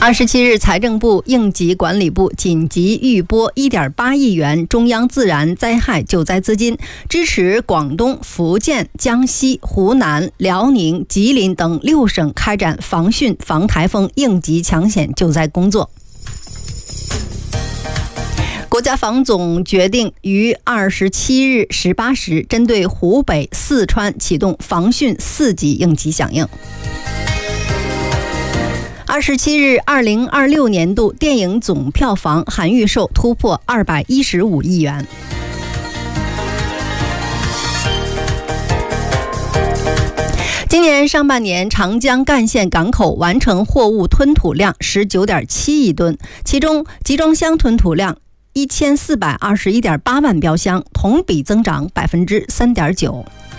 27日，财政部、应急管理部紧急预拨1.8亿元中央自然灾害救灾资金，支持广东、福建、江西、湖南、辽宁、吉林等6省开展防汛、防台风应急抢险救灾工作。国家防总决定于27日18时针对湖北、四川启动防汛4级应急响应。27日，2026年度电影总票房含预售突破215亿元。今年上半年，长江干线港口完成货物吞吐量19.7亿吨，其中集装箱吞吐量1421.8万标箱，同比增长3.9%。